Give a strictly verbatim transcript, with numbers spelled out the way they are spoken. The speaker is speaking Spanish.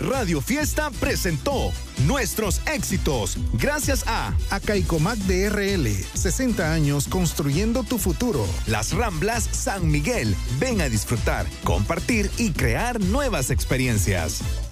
Radio Fiesta presentó Nuestros Éxitos, gracias a Acaicomac D R L, sesenta años construyendo tu futuro. Las Ramblas San Miguel. Ven a disfrutar, compartir y crear nuevas experiencias.